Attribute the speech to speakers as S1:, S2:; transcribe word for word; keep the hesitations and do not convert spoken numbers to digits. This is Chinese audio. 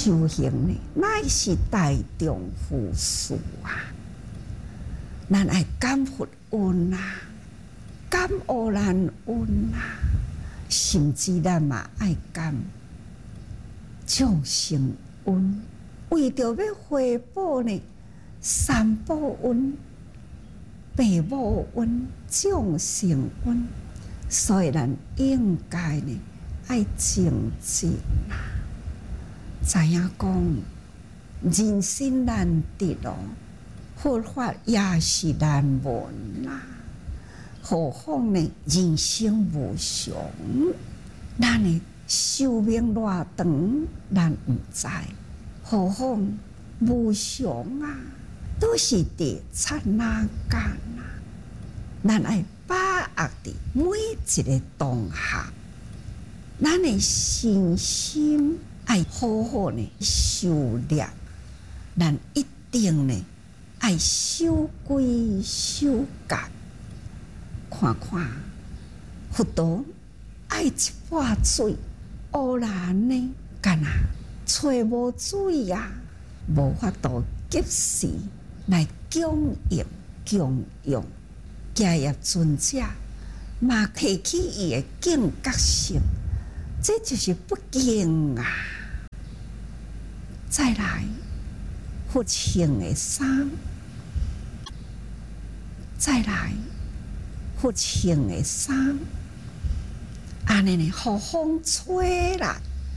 S1: 修行呢，乃是大丈夫事啊！咱爱感佛恩啊，感阿难恩啊，甚至咱嘛爱感众生恩，为着要回报呢三宝恩、父母恩、众生恩，所以咱应该呢爱精进啊！知影讲人生难得哦，佛法也是难闻啊。何况呢人生无常，咱的寿命偌长，咱毋知。何况无常啊，都是地刹那间啊！咱爱把握伫每一个当下，咱的身心爱好好呢修炼，咱一定呢爱修规修戒。看看佛陀爱一碗水，乌兰呢干那找无水啊，无法度及时来供应供用。迦叶尊者嘛提起伊的警觉性，这就是不敬啊！再来，佛穿的衫，再来，佛穿的衫，安尼呢，互风吹啦，